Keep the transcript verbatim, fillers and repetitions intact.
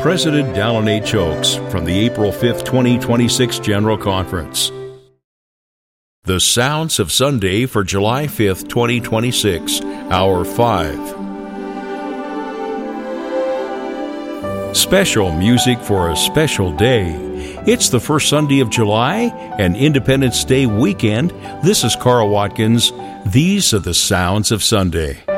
President Dallin H. Oaks from the April fifth, twenty twenty-six General Conference. The Sounds of Sunday for July fifth, twenty twenty-six, Hour five. Special music for a special day. It's the first Sunday of July, an Independence Day weekend. This is Carl Watkins. These are the Sounds of Sunday.